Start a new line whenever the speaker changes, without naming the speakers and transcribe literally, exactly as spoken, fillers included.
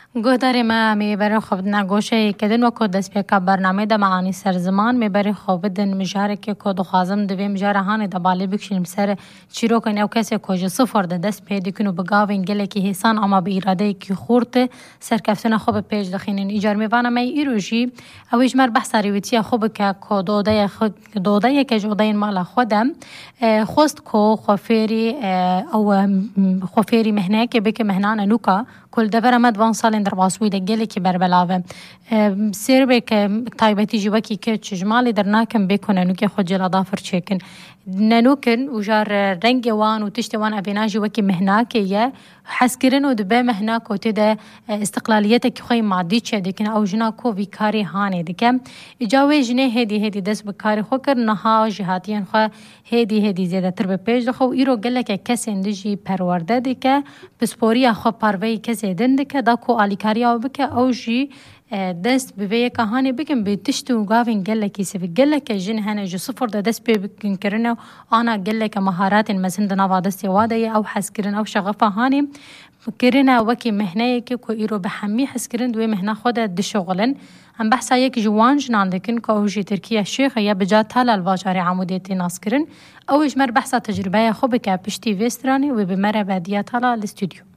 گهداری ما میبره خوب نگوشه کدن و کد دست پیکا برنامه دا معانی سر زمان میبره خوب دن مجاره که کد خازم دوی مجاره هانی دا بالی بکشیم سر چیرو کنی او کسی کج صفر دا دست پیدا کنو بگاوین گله که حسان اما به اراده که خورد سرکفتن خوب پیج دخینن ایجار میوانه می ایروژی اویج مر بحث ریویتی خوب که کدوده خود دوده که جودین مال خودم خوست کو خوفری او خوفری مهنه که بک مهنان نوکا کل دفعه مد وان سال در واسوی دگلی که بربلاوه سر به که تایبتی جوکی که چجمالی در ناکم بکنه نو که خود جل اضافر چکن ننوکن وجار رنگ وان و تشت وان ابینا جوکی مهناکه یه حس کردن و دبه مهناک و تده استقلالیت که خوی مادی چه دیکن او جنا کو ویکاری هانه دیکم اجاوه جنه هدی هدی دست بکاری خو کر نها جهاتین خو هدی هدی زیاده تر به پیج دخو ایرو گله که کسی اندجی پرورده دیکه بسپوری خو پروی کسی دن دیکه دا کو آلیکاری او بکه او جی دست بوی کهانی بگم به تشت و گاوین گله کی سوی گله که جن هنه جو صفر ده دست به بکن کرنه آنا گله که مهارات مثل دنوا دستی واده او حس کرن او شغفه هانی کرنه وکی مهنه که کو ایرو به همی حس کرن دوی مهنه خود دشغلن هم بحثا یک جوان جنان دکن که اوجی ترکیه شیخ یا بجا تال الواجار عمودیتی ناس کرن اوش مر بحثا تجربه خوب که پشتی وسترانی و به مر بعدیه تالا الاستودیو